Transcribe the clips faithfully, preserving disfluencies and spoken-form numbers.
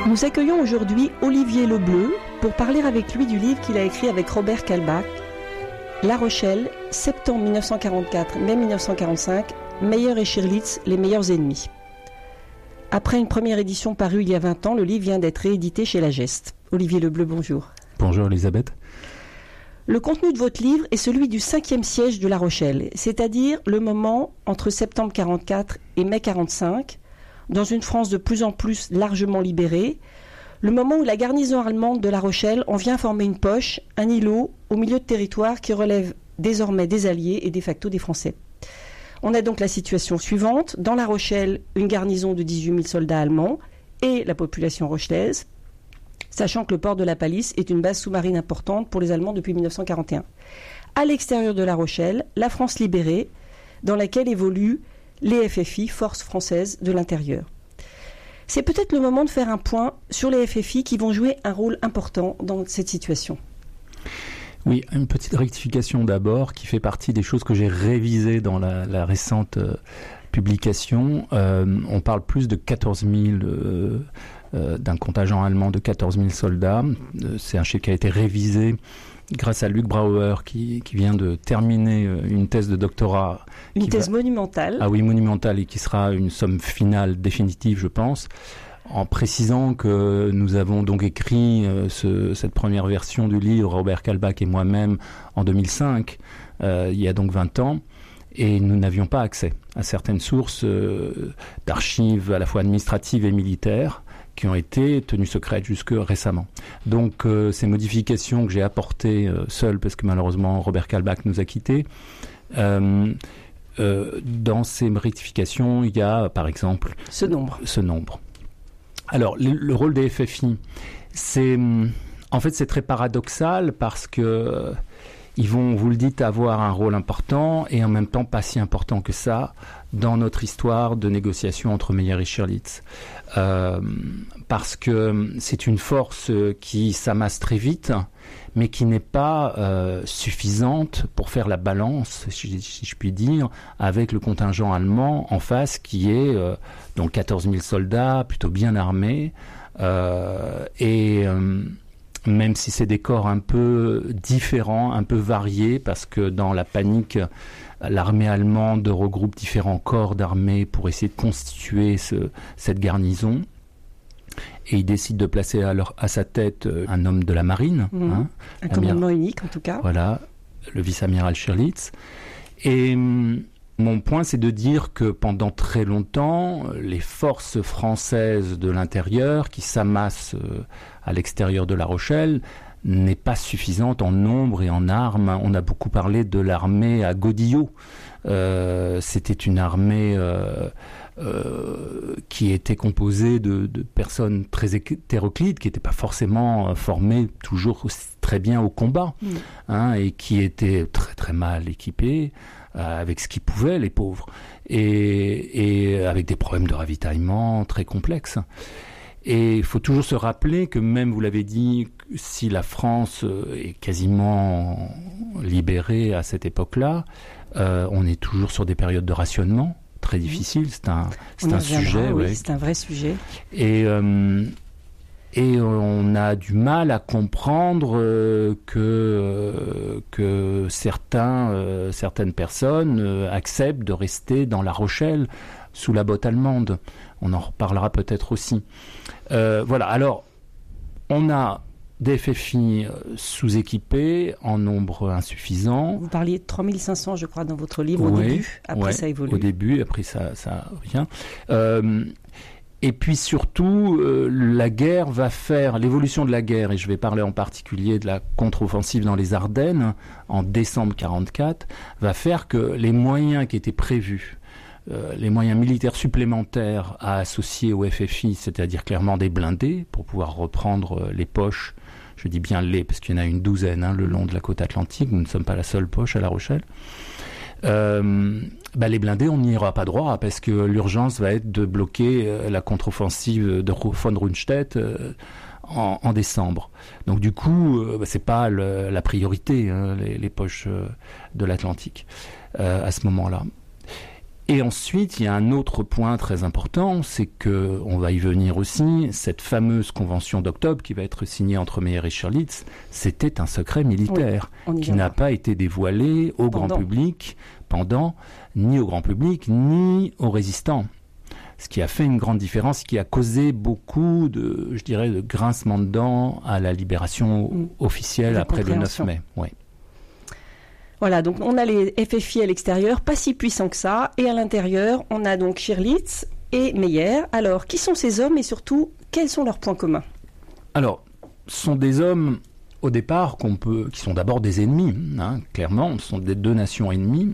Nous accueillons aujourd'hui Olivier Lebleu pour parler avec lui du livre qu'il a écrit avec Robert Kalbach, La Rochelle, septembre mille neuf cent quarante-quatre, mai mille neuf cent quarante-cinq, Meyer et Schirlitz, les meilleurs ennemis. Après une première édition parue il y a vingt ans, le livre vient d'être réédité chez La Geste. Olivier Lebleu, bonjour. Bonjour Elisabeth. Le contenu de votre livre est celui du cinquième siège de La Rochelle, c'est-à-dire le moment entre septembre quarante-quatre et mai quarante-cinq, dans une France de plus en plus largement libérée, le moment où la garnison allemande de La Rochelle en vient former une poche, un îlot, au milieu de territoires qui relèvent désormais des Alliés et de facto des Français. On a donc la situation suivante. Dans La Rochelle, une garnison de dix-huit mille soldats allemands et la population rochelaise, sachant que le port de la Pallice est une base sous-marine importante pour les Allemands depuis mille neuf cent quarante et un. À l'extérieur de La Rochelle, la France libérée, dans laquelle évoluent les F F I, Forces françaises de l'intérieur. C'est peut-être le moment de faire un point sur les F F I qui vont jouer un rôle important dans cette situation. Oui, une petite rectification d'abord qui fait partie des choses que j'ai révisées dans la, la récente euh, publication. Euh, on parle plus de quatorze mille, euh, euh, d'un contingent allemand de quatorze mille soldats. Euh, c'est un chiffre qui a été révisé grâce à Luc Brauer qui, qui vient de terminer une thèse de doctorat. Une thèse va... monumentale. Ah oui, monumentale et qui sera une somme finale définitive, je pense. En précisant que nous avons donc écrit euh, ce, cette première version du livre, Robert Kalbach et moi-même, en deux mille cinq, euh, il y a donc vingt ans, et nous n'avions pas accès à certaines sources euh, d'archives à la fois administratives et militaires qui ont été tenues secrètes jusque récemment. Donc euh, ces modifications que j'ai apportées euh, seul, parce que malheureusement Robert Kalbach nous a quittés, euh, euh, dans ces rectifications, il y a par exemple ce nombre. Ce nombre. Alors, le, le rôle des F F I, c'est, en fait, c'est très paradoxal parce que euh, ils vont, vous le dites, avoir un rôle important et en même temps pas si important que ça dans notre histoire de négociation entre Meyer et Schirlitz. Euh, parce que c'est une force qui s'amasse très vite, mais qui n'est pas euh, suffisante pour faire la balance, si, si je puis dire, avec le contingent allemand en face qui est euh, donc quatorze mille soldats, plutôt bien armés, euh, et euh, même si c'est des corps un peu différents, un peu variés, parce que dans la panique, l'armée allemande regroupe différents corps d'armée pour essayer de constituer ce, cette garnison. Et il décide de placer à, leur, à sa tête un homme de la marine. Mmh. Hein, un commandement unique, en tout cas. Voilà, le vice-amiral Schirlitz. Et hum, mon point, c'est de dire que pendant très longtemps, les forces françaises de l'intérieur qui s'amassent à l'extérieur de La Rochelle n'est pas suffisante en nombre et en armes. On a beaucoup parlé de l'armée à Godillot. Euh, c'était une armée euh, euh, qui était composée de, de personnes très hétéroclites, qui n'étaient pas forcément formées toujours très bien au combat, mmh. hein, et qui étaient très très mal équipées, euh, avec ce qu'ils pouvaient, les pauvres, et, et avec des problèmes de ravitaillement très complexes. Et il faut toujours se rappeler que même, vous l'avez dit, si la France est quasiment libérée à cette époque-là, euh, on est toujours sur des périodes de rationnement très difficiles. C'est un, c'est un sujet. Oui, ouais. c'est un vrai sujet. Et, euh, et on a du mal à comprendre euh, que, euh, que certains, euh, certaines personnes euh, acceptent de rester dans La Rochelle sous la botte allemande. On en reparlera peut-être aussi. Euh, voilà, alors, on a des F F I sous-équipés en nombre insuffisant. Vous parliez de trois mille cinq cents, je crois, dans votre livre au oui, début. Après, ouais, ça évolue. Au début, après, ça, ça revient. Euh, et puis surtout, euh, la guerre va faire, l'évolution de la guerre, et je vais parler en particulier de la contre-offensive dans les Ardennes, en décembre quarante-quatre, va faire que les moyens qui étaient prévus, Euh, les moyens militaires supplémentaires à associer au F F I, c'est-à-dire clairement des blindés, pour pouvoir reprendre euh, les poches, je dis bien les, parce qu'il y en a une douzaine hein, le long de la côte atlantique, nous ne sommes pas la seule poche à La Rochelle, euh, bah, les blindés, on n'y ira pas droit, parce que l'urgence va être de bloquer euh, la contre-offensive de von Rundstedt euh, en, en décembre. Donc du coup, euh, bah, c'est pas le, la priorité, hein, les, les poches euh, de l'Atlantique, euh, à ce moment-là. Et ensuite, il y a un autre point très important, c'est que, on va y venir aussi, cette fameuse convention d'octobre qui va être signée entre Meyer et Schirlitz, c'était un secret militaire oui, qui n'a pas été dévoilé au pendant. grand public, pendant, ni au grand public, ni aux résistants. Ce qui a fait une grande différence, qui a causé beaucoup de, je dirais, de grincement de dents à la libération mmh. officielle la après le neuf mai. Oui. Voilà, donc on a les F F I à l'extérieur, pas si puissants que ça, et à l'intérieur, on a donc Schirlitz et Meyer. Alors, qui sont ces hommes et surtout, quels sont leurs points communs ? Alors, ce sont des hommes, au départ, qu'on peut, qui sont d'abord des ennemis, hein, clairement, ce sont des deux nations ennemies.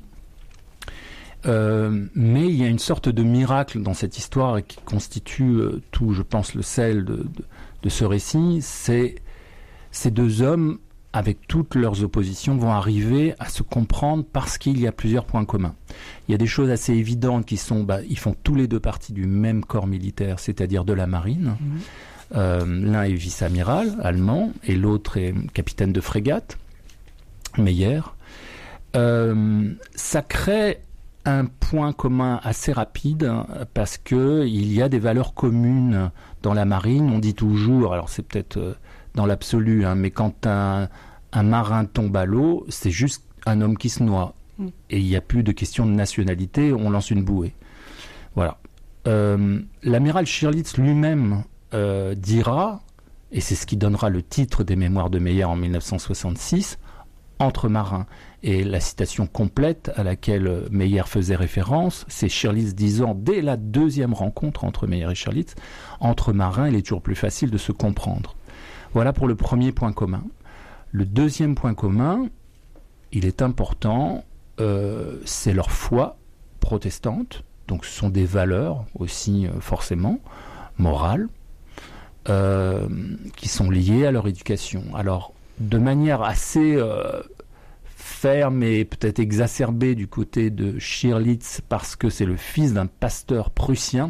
Euh, mais il y a une sorte de miracle dans cette histoire qui constitue euh, tout, je pense, le sel de, de, de ce récit. C'est ces deux hommes, avec toutes leurs oppositions, vont arriver à se comprendre parce qu'il y a plusieurs points communs. Il y a des choses assez évidentes qui sont, bah, ils font tous les deux partie du même corps militaire, c'est-à-dire de la marine. Mmh. Euh, l'un est vice-amiral allemand et l'autre est capitaine de frégate, Meyer. Euh, ça crée un point commun assez rapide parce que il y a des valeurs communes dans la marine. On dit toujours, alors c'est peut-être euh, dans l'absolu, hein, mais quand un, un marin tombe à l'eau, c'est juste un homme qui se noie. Mm. Et il n'y a plus de question de nationalité, on lance une bouée. Voilà. Euh, l'amiral Schirlitz lui-même euh, dira, et c'est ce qui donnera le titre des mémoires de Meyer en dix-neuf cent soixante-six, entre marins. Et la citation complète à laquelle Meyer faisait référence, c'est Schirlitz disant, dès la deuxième rencontre entre Meyer et Schirlitz, entre marins, il est toujours plus facile de se comprendre. Voilà pour le premier point commun. Le deuxième point commun, il est important, euh, c'est leur foi protestante. Donc ce sont des valeurs aussi euh, forcément morales euh, qui sont liées à leur éducation. Alors de manière assez euh, ferme et peut-être exacerbée du côté de Schirlitz parce que c'est le fils d'un pasteur prussien,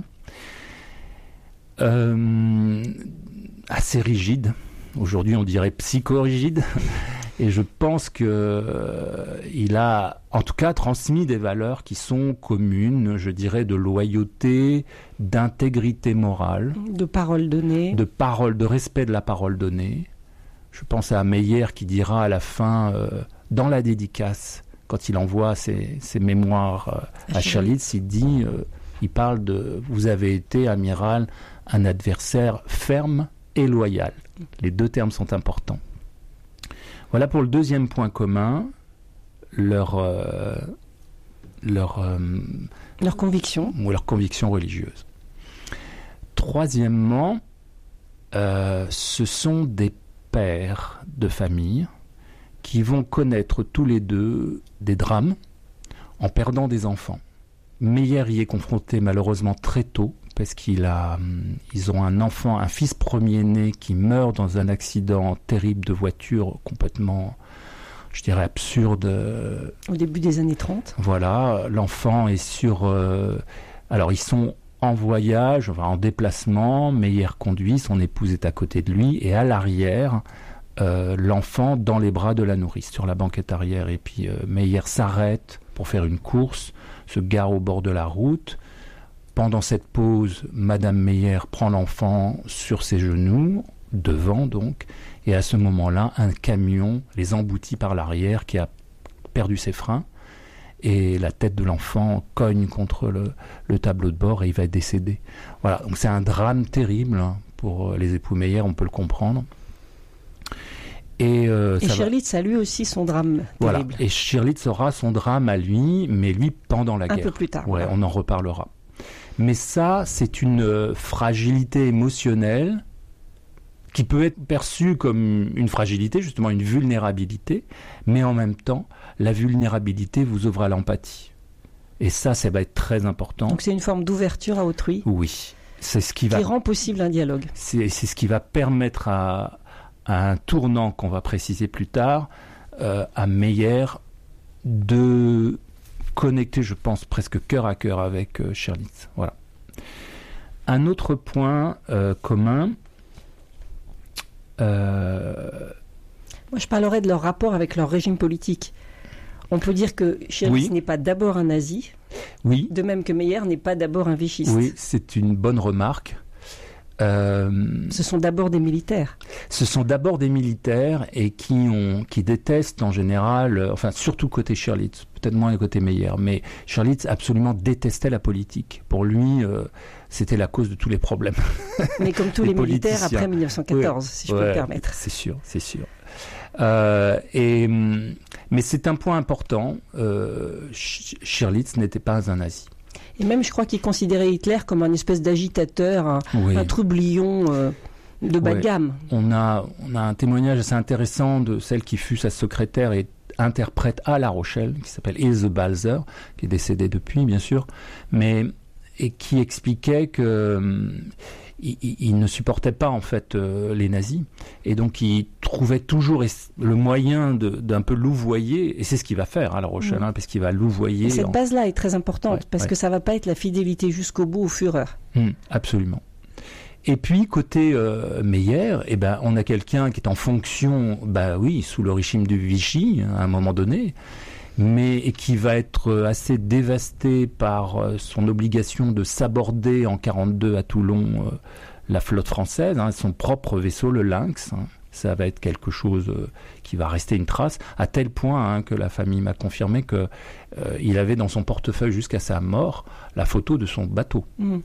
euh, assez rigide. Aujourd'hui, on dirait psychorigide. Et je pense qu'il euh, a, en tout cas, transmis des valeurs qui sont communes, je dirais, de loyauté, d'intégrité morale. De parole donnée. De parole, de respect de la parole donnée. Je pense à Meyer qui dira à la fin, euh, dans la dédicace, quand il envoie ses, ses mémoires euh, à Schirlitz, il dit, euh, il parle de « Vous avez été, amiral, un adversaire ferme et loyal ». Les deux termes sont importants. Voilà pour le deuxième point commun, leur, euh, leur, euh, leur conviction. Ou leur conviction religieuse. Troisièmement, euh, ce sont des pères de famille qui vont connaître tous les deux des drames en perdant des enfants. Meyer y est confronté malheureusement très tôt, parce qu'ils ont un enfant, un fils premier-né qui meurt dans un accident terrible de voiture complètement, je dirais, absurde. Au début des années trente. Voilà, l'enfant est sur... Euh, alors, ils sont en voyage, enfin, en déplacement, Meyer conduit, son épouse est à côté de lui, et à l'arrière, euh, l'enfant dans les bras de la nourrice, sur la banquette arrière. Et puis, euh, Meyer s'arrête pour faire une course, se gare au bord de la route. Pendant cette pause, Madame Meyer prend l'enfant sur ses genoux, devant donc, et à ce moment-là, un camion les emboutit par l'arrière qui a perdu ses freins, et la tête de l'enfant cogne contre le, le tableau de bord et il va décéder. Voilà, donc c'est un drame terrible hein, pour les époux Meyer, on peut le comprendre. Et, euh, et Schirlitz va... a lui aussi son drame voilà. terrible. Et Schirlitz aura son drame à lui, mais lui pendant la un guerre. Un peu plus tard. Ouais, ouais, on en reparlera. Mais ça, c'est une euh, fragilité émotionnelle qui peut être perçue comme une fragilité, justement une vulnérabilité, mais en même temps, la vulnérabilité vous ouvre à l'empathie. Et ça, ça va être très important. Donc c'est une forme d'ouverture à autrui. Oui. C'est ce qui, qui va... rend possible un dialogue. C'est, c'est ce qui va permettre à, à un tournant qu'on va préciser plus tard, euh, à Meyer, de... connecté, je pense, presque cœur à cœur avec euh, Schirlitz. Voilà. Un autre point euh, commun. Euh... Moi, je parlerai de leur rapport avec leur régime politique. On peut dire que Schirlitz oui. n'est pas d'abord un nazi, oui. de même que Meyer n'est pas d'abord un vichyste. Oui, c'est une bonne remarque. Euh, ce sont d'abord des militaires. Ce sont d'abord des militaires et qui, ont, qui détestent en général, euh, enfin surtout côté Schirlitz, peut-être moins le côté Meyer, mais Schirlitz absolument détestait la politique. Pour lui, euh, c'était la cause de tous les problèmes. Mais comme tous les, les militaires après mille neuf cent quatorze, oui. si je ouais, peux me permettre. C'est sûr, c'est sûr. Euh, et, mais c'est un point important, euh, Schirlitz n'était pas un nazi. Et même, je crois qu'il considérait Hitler comme un espèce d'agitateur, un, oui. un troublion euh, de bas de ouais. gamme. On a, on a un témoignage assez intéressant de celle qui fut sa secrétaire et interprète à La Rochelle, qui s'appelle Ilse Balzer, qui est décédée depuis, bien sûr, mais, et qui expliquait que... Hum, Il, il, il ne supportait pas en fait euh, les nazis et donc il trouvait toujours le moyen de, d'un peu louvoyer, et c'est ce qu'il va faire à La Rochelle, mmh. hein, parce qu'il va louvoyer. Et cette en... base-là est très importante ouais, parce ouais. que ça va pas être la fidélité jusqu'au bout au Führer. Mmh, absolument. Et puis côté euh, Meyer, eh ben on a quelqu'un qui est en fonction, bah oui, sous le régime du Vichy à un moment donné, mais et qui va être assez dévasté par euh, son obligation de s'aborder en quarante-deux à Toulon euh, la flotte française, hein, son propre vaisseau, le Lynx. Hein. Ça va être quelque chose euh, qui va rester une trace, à tel point hein, que la famille m'a confirmé qu'il euh, avait dans son portefeuille jusqu'à sa mort la photo de son bateau. Mmh.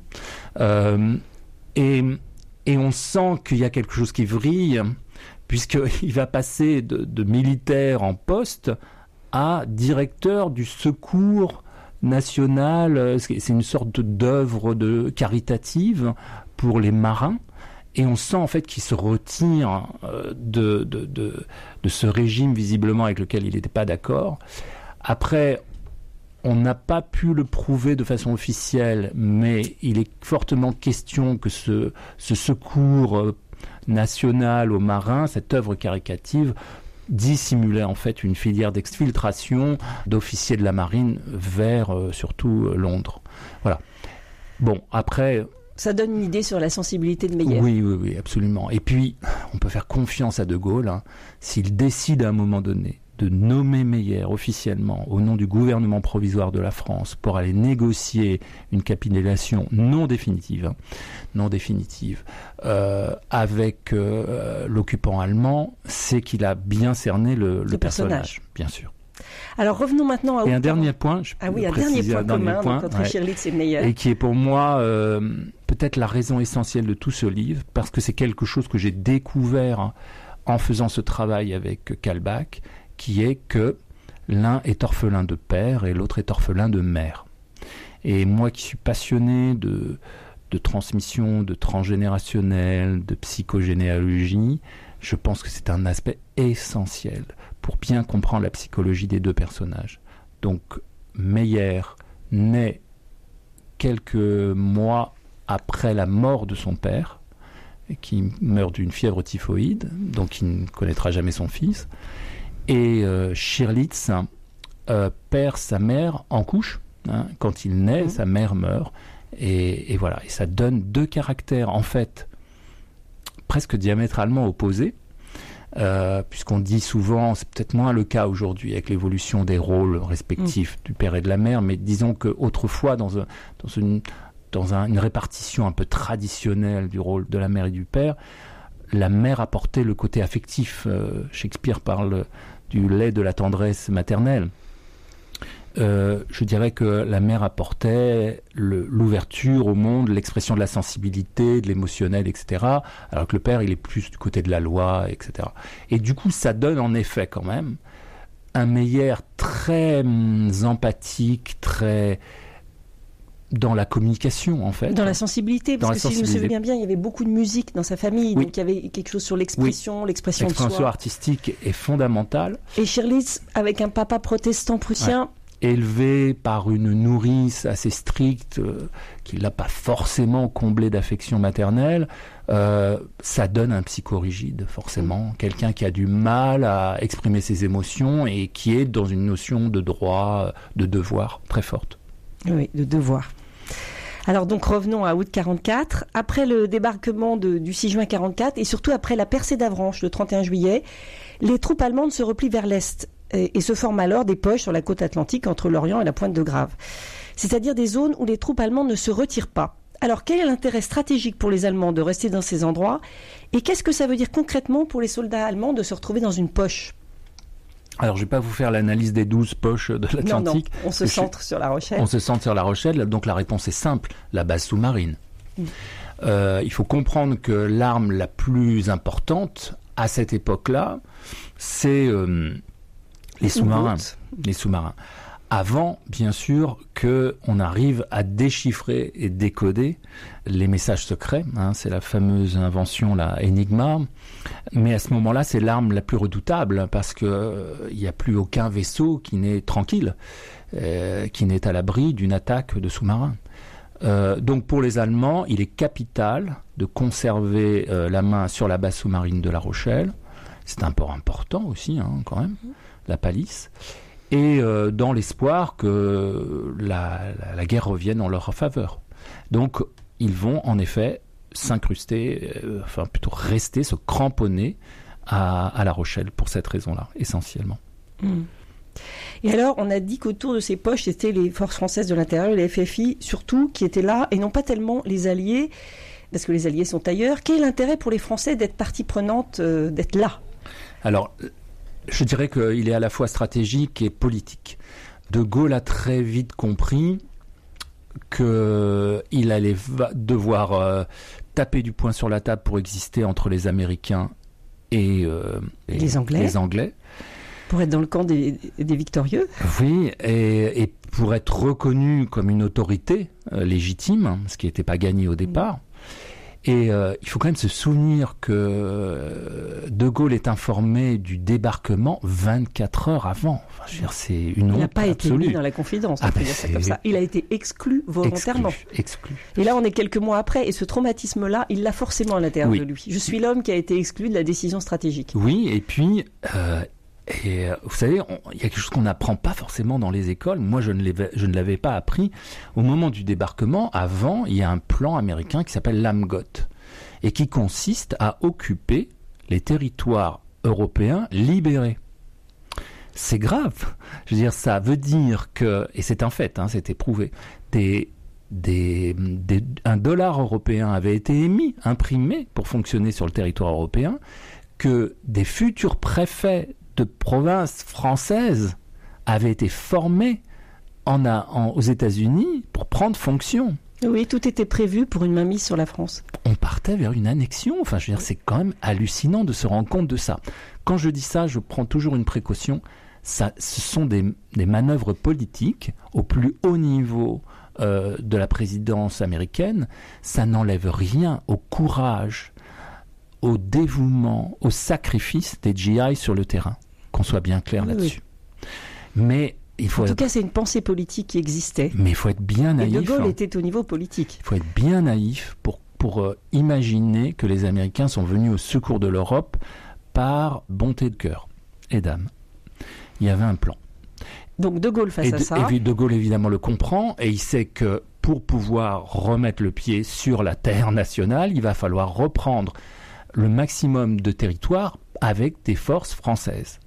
Euh, et, et on sent qu'il y a quelque chose qui vrille, puisqu'il va passer de, de militaire en poste à directeur du secours national. C'est une sorte d'œuvre de caritative pour les marins. Et on sent en fait qu'il se retire de, de, de, de ce régime visiblement avec lequel il n'était pas d'accord. Après, on n'a pas pu le prouver de façon officielle, mais il est fortement question que ce, ce secours national aux marins, cette œuvre caritative, dissimulait en fait une filière d'exfiltration d'officiers de la marine vers euh, surtout euh, Londres. Voilà. Bon, après... Ça donne une idée sur la sensibilité de Meyer. Oui, oui, oui, absolument. Et puis, on peut faire confiance à De Gaulle, hein, s'il décide à un moment donné de nommer Meyer officiellement au nom du gouvernement provisoire de la France pour aller négocier une capitulation non définitive, hein, non définitive, euh, avec euh, l'occupant allemand, c'est qu'il a bien cerné le, le, le personnage, personnage, bien sûr. Alors revenons maintenant à... Et un dernier point, je ah oui, un dernier point un dernier commun point, entre ouais, Schirlitz et Meyer. Et qui est pour moi euh, peut-être la raison essentielle de tout ce livre, parce que c'est quelque chose que j'ai découvert en faisant ce travail avec Kahlbach, qui est que l'un est orphelin de père et l'autre est orphelin de mère. Et moi qui suis passionné de, de transmission, de transgénérationnel, de psychogénéalogie, je pense que c'est un aspect essentiel pour bien comprendre la psychologie des deux personnages. Donc Meyer naît quelques mois après la mort de son père, qui meurt d'une fièvre typhoïde, donc il ne connaîtra jamais son fils. Et euh, Schirlitz euh, perd sa mère en couche. Hein, quand il naît, mmh. sa mère meurt. Et, et voilà, et ça donne deux caractères, en fait, presque diamétralement opposés. Euh, puisqu'on dit souvent, c'est peut-être moins le cas aujourd'hui avec l'évolution des rôles respectifs mmh. du père et de la mère, mais disons qu'autrefois, dans, un, dans, une, dans un, une répartition un peu traditionnelle du rôle de la mère et du père, la mère apportait le côté affectif. Euh, Shakespeare parle du lait de la tendresse maternelle. Euh, je dirais que la mère apportait le, l'ouverture au monde, l'expression de la sensibilité, de l'émotionnel, et cetera. Alors que le père, il est plus du côté de la loi, et cetera. Et du coup, ça donne en effet quand même un Meyer très hum, empathique, très... dans la communication, en fait. Dans la sensibilité, parce que si je me souviens bien, il y avait beaucoup de musique dans sa famille, oui. donc il y avait quelque chose sur l'expression, oui. l'expression de soi. L'expression artistique est fondamentale. Et Schirlitz, avec un papa protestant prussien... Ouais. Élevé par une nourrice assez stricte, euh, qui ne l'a pas forcément comblé d'affection maternelle, euh, ça donne un psychorigide, forcément. Mmh. Quelqu'un qui a du mal à exprimer ses émotions et qui est dans une notion de droit, de devoir très forte. Oui, de devoir. Alors donc revenons à août quarante-quatre. Après le débarquement de, du six juin quarante-quatre et surtout après la percée d'Avranches le trente et un juillet, les troupes allemandes se replient vers l'est. et, et se forment alors des poches sur la côte atlantique entre l'Orient et la Pointe de Grave. C'est-à-dire des zones où les troupes allemandes ne se retirent pas. Alors, quel est l'intérêt stratégique pour les Allemands de rester dans ces endroits? Et qu'est-ce que ça veut dire concrètement pour les soldats allemands de se retrouver dans une poche? Alors, je ne vais pas vous faire l'analyse des douze poches de l'Atlantique. Non, non, on se centre je... sur La Rochelle. On se centre sur La Rochelle, donc la réponse est simple, la base sous-marine. Mmh. Euh, il faut comprendre que l'arme la plus importante à cette époque-là, c'est euh, les sous-marins. Les sous-marins. Avant, bien sûr, qu'on arrive à déchiffrer et décoder les messages secrets. Hein, c'est la fameuse invention, la Enigma. Mais à ce moment-là, c'est l'arme la plus redoutable parce qu'il n'y euh, a plus aucun vaisseau qui n'est tranquille, euh, qui n'est à l'abri d'une attaque de sous-marins. Euh, donc pour les Allemands, il est capital de conserver euh, la main sur la base sous-marine de La Rochelle. C'est un port important aussi, hein, quand même, la palisse. Et euh, dans l'espoir que la, la, la guerre revienne en leur faveur. Donc, ils vont en effet s'incruster, euh, enfin plutôt rester, se cramponner à, à La Rochelle pour cette raison-là, essentiellement. Mmh. Et alors, on a dit qu'autour de ces poches, c'était les forces françaises de l'intérieur, les F F I surtout, qui étaient là, et non pas tellement les Alliés, parce que les Alliés sont ailleurs. Quel est l'intérêt pour les Français d'être partie prenante, euh, d'être là? Alors, je dirais qu'il est à la fois stratégique et politique. De Gaulle a très vite compris qu'il allait devoir euh, taper du poing sur la table pour exister entre les Américains et, euh, et les, Anglais. les Anglais. Pour être dans le camp des, des victorieux. Oui, et, et pour être reconnu comme une autorité euh, légitime, ce qui n'était pas gagné au départ. Mmh. Et euh, il faut quand même se souvenir que euh, De Gaulle est informé du débarquement vingt-quatre heures avant. Enfin, je veux dire, c'est une honte absolue. Il n'a pas été mis dans la confidence, on ah, peut dire ça comme ça. Il a été exclu volontairement. Exclu, exclu. Et là, on est quelques mois après, et ce traumatisme-là, il l'a forcément à l'intérieur oui. de lui. Je suis l'homme qui a été exclu de la décision stratégique. Oui, et puis... Euh, Et vous savez, il y a quelque chose qu'on n'apprend pas forcément dans les écoles. Moi, je ne, je ne l'avais pas appris. Au moment du débarquement, avant, il y a un plan américain qui s'appelle l'A M G O T et qui consiste à occuper les territoires européens libérés. C'est grave. Je veux dire, ça veut dire que, et c'est un fait, hein, c'était prouvé, des, des, des, un dollar européen avait été émis, imprimé pour fonctionner sur le territoire européen, que des futurs préfets de provinces françaises avaient été formés en, en, aux États-Unis pour prendre fonction. Oui, tout était prévu pour une mainmise sur la France. On partait vers une annexion. Enfin, je veux dire, c'est quand même hallucinant de se rendre compte de ça. Quand je dis ça, je prends toujours une précaution. Ça, ce sont des, des manœuvres politiques au plus haut niveau euh, de la présidence américaine. Ça n'enlève rien au courage, au dévouement, au sacrifice des G I sur le terrain, qu'on soit bien clair oui, là-dessus. Oui. Mais il faut en tout être... cas, c'est une pensée politique qui existait. Mais il faut être bien naïf. Et De Gaulle hein. était au niveau politique. Il faut être bien naïf pour, pour euh, imaginer que les Américains sont venus au secours de l'Europe par bonté de cœur et d'âme. Il y avait un plan. Donc De Gaulle face et à de, ça... Et De Gaulle, évidemment, le comprend et il sait que pour pouvoir remettre le pied sur la terre nationale, il va falloir reprendre le maximum de territoire avec des forces françaises.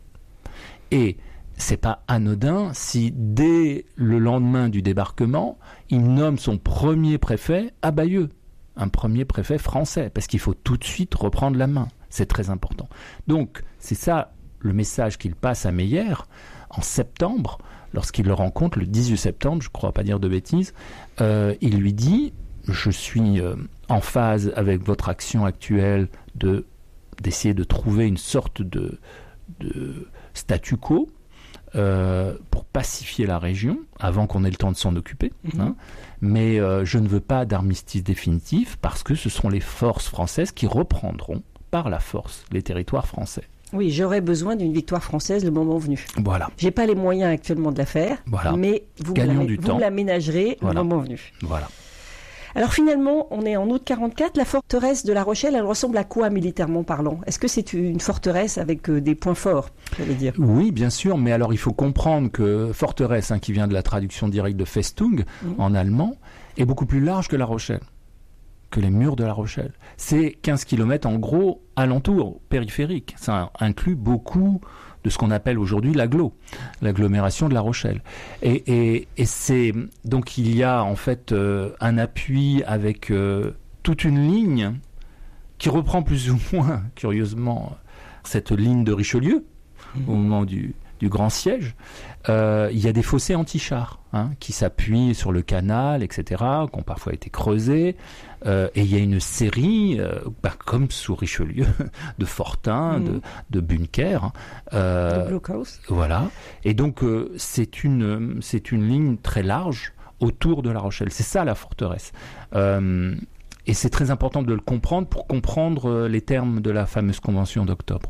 Et c'est pas anodin si dès le lendemain du débarquement, il nomme son premier préfet à Bayeux, un premier préfet français, parce qu'il faut tout de suite reprendre la main. C'est très important. Donc, c'est ça le message qu'il passe à Meyer en septembre, lorsqu'il le rencontre le dix-huit septembre, je ne crois pas dire de bêtises, euh, il lui dit « Je suis euh, en phase avec votre action actuelle de, d'essayer de trouver une sorte de, de statu quo euh, pour pacifier la région, avant qu'on ait le temps de s'en occuper. Mmh. Hein, mais euh, je ne veux pas d'armistice définitif, parce que ce sont les forces françaises qui reprendront par la force les territoires français. » Oui, j'aurais besoin d'une victoire française le moment venu. Voilà. J'ai pas les moyens actuellement de la faire, voilà. mais vous, Gagnons me, du vous temps. me l'aménagerez voilà. le moment venu. Voilà. Alors finalement, on est en août quarante-quatre, la forteresse de La Rochelle, elle ressemble à quoi militairement parlant? Est-ce que c'est une forteresse avec euh, des points forts, j'allais dire? Oui, bien sûr, mais alors il faut comprendre que forteresse, hein, qui vient de la traduction directe de Festung mmh. en allemand, est beaucoup plus large que La Rochelle, que les murs de La Rochelle. C'est quinze kilomètres en gros alentour, périphérique. Ça inclut beaucoup de ce qu'on appelle aujourd'hui l'agglo, l'agglomération de La Rochelle. Et, et, et c'est donc il y a en fait euh, un appui avec euh, toute une ligne qui reprend plus ou moins curieusement cette ligne de Richelieu mmh. au moment du du grand siège. Euh, il y a des fossés anti-chars hein, qui s'appuient sur le canal, et cetera, qui ont parfois été creusés. Euh, et il y a une série, euh, bah, comme sous Richelieu, de fortins, mmh. de, de bunkers. Euh, de blockhouse. Voilà. Et donc, euh, c'est une, c'est une ligne très large autour de La Rochelle. C'est ça, la forteresse. Euh, et c'est très important de le comprendre pour comprendre les termes de la fameuse Convention d'octobre.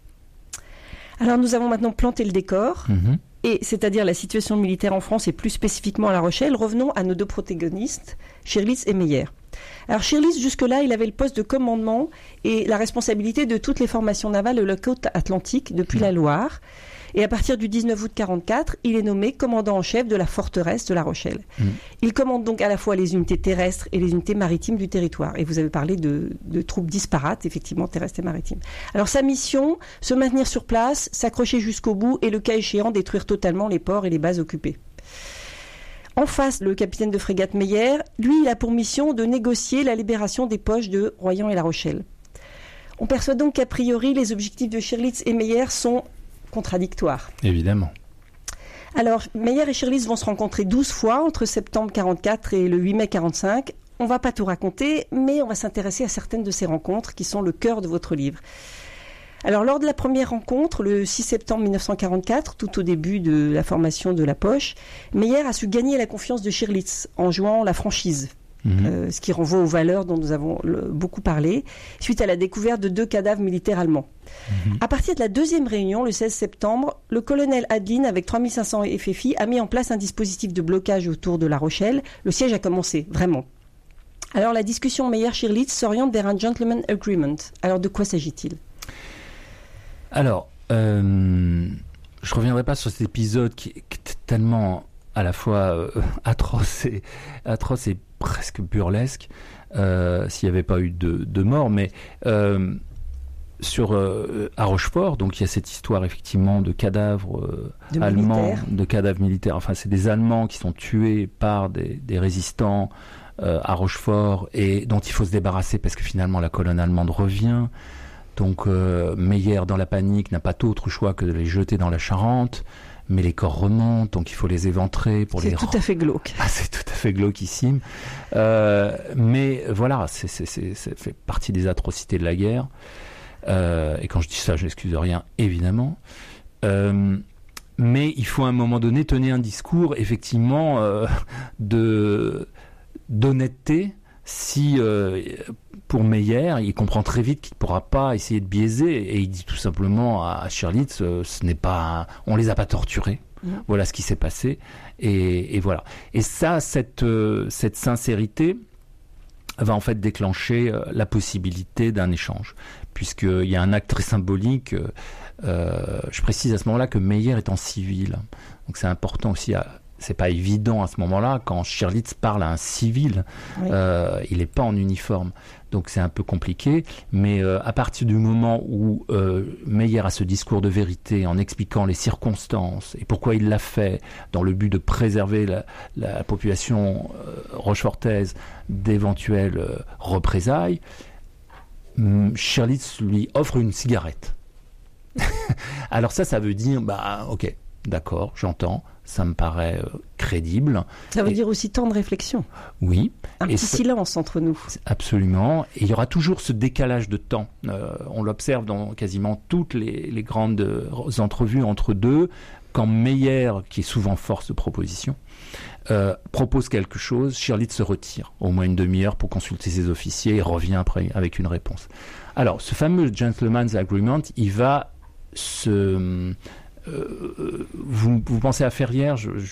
Alors nous avons maintenant planté le décor, mmh. et c'est-à-dire la situation militaire en France et plus spécifiquement à La Rochelle. Revenons à nos deux protagonistes, Schirlitz et Meyer. Alors Schirlitz, jusque-là, il avait le poste de commandement et la responsabilité de toutes les formations navales de la côte atlantique depuis mmh. la Loire. Et à partir du dix-neuf août quarante-quatre, il est nommé commandant en chef de la forteresse de La Rochelle. Mmh. Il commande donc à la fois les unités terrestres et les unités maritimes du territoire. Et vous avez parlé de, de troupes disparates, effectivement, terrestres et maritimes. Alors sa mission, se maintenir sur place, s'accrocher jusqu'au bout et le cas échéant détruire totalement les ports et les bases occupées. En face, le capitaine de frégate Meyer, lui, il a pour mission de négocier la libération des poches de Royan et La Rochelle. On perçoit donc qu'a priori, les objectifs de Schirlitz et Meyer sont contradictoire. Évidemment. Alors, Meyer et Schirlitz vont se rencontrer douze fois entre septembre quarante-quatre et le huit mai quarante-cinq. On ne va pas tout raconter, mais on va s'intéresser à certaines de ces rencontres qui sont le cœur de votre livre. Alors, lors de la première rencontre, le six septembre mille neuf cent quarante-quatre, tout au début de la formation de la poche, Meyer a su gagner la confiance de Schirlitz en jouant la franchise. Mmh. Euh, ce qui renvoie aux valeurs dont nous avons le, beaucoup parlé, suite à la découverte de deux cadavres militaires allemands. Mmh. À partir de la deuxième réunion, le seize septembre, le colonel Adeline, avec trois mille cinq cents F F I, a mis en place un dispositif de blocage autour de La Rochelle. Le siège a commencé, vraiment. Alors la discussion Meyer-Schirlitz s'oriente vers un gentleman agreement. Alors de quoi s'agit-il ? Alors, euh, je ne reviendrai pas sur cet épisode qui est tellement à la fois euh, atroce et, atroce et presque burlesque, euh, s'il n'y avait pas eu de, de mort, mais euh, sur euh, à Rochefort, donc il y a cette histoire effectivement de cadavres euh, de allemands, militaires. de cadavres militaires. Enfin, c'est des Allemands qui sont tués par des, des résistants euh, à Rochefort et dont il faut se débarrasser parce que finalement la colonne allemande revient. Donc euh, Meyer, dans la panique, n'a pas d'autre choix que de les jeter dans la Charente. Mais les corps remontent, donc il faut les éventrer pour c'est les. C'est tout à fait glauque. Ah, c'est tout à fait glauquissime. Euh, mais voilà, c'est, c'est, c'est, ça fait partie des atrocités de la guerre. Euh, et quand je dis ça, je n'excuse rien, évidemment. Euh, mais il faut à un moment donné tenir un discours, effectivement, euh, de d'honnêteté. Si euh, pour Meyer, il comprend très vite qu'il ne pourra pas essayer de biaiser et il dit tout simplement à Schirlitz, euh, ce n'est pas, un... on les a pas torturés. Mmh. Voilà ce qui s'est passé et, et voilà. Et ça, cette euh, cette sincérité va en fait déclencher euh, la possibilité d'un échange, puisqu'il y a un acte très symbolique. Euh, je précise à ce moment-là que Meyer est en civil, donc c'est important aussi à c'est pas évident à ce moment-là, quand Schirlitz parle à un civil, oui. euh, il n'est pas en uniforme. Donc c'est un peu compliqué, mais euh, à partir du moment où euh, Meyer a ce discours de vérité en expliquant les circonstances et pourquoi il l'a fait dans le but de préserver la, la population euh, rochefortaise d'éventuelles euh, représailles, hum, Schirlitz lui offre une cigarette. Alors ça, ça veut dire, bah ok, d'accord, j'entends. Ça me paraît euh, crédible. Ça veut et, dire aussi temps de réflexion. Oui. Un et petit silence entre nous. Absolument. Et il y aura toujours ce décalage de temps. Euh, on l'observe dans quasiment toutes les, les grandes entrevues entre deux. Quand Meyer, qui est souvent force de proposition, euh, propose quelque chose, Schirlitz se retire au moins une demi-heure pour consulter ses officiers et revient après avec une réponse. Alors, ce fameux gentleman's agreement, il va se... Euh, vous, vous pensez à Ferrières, je, je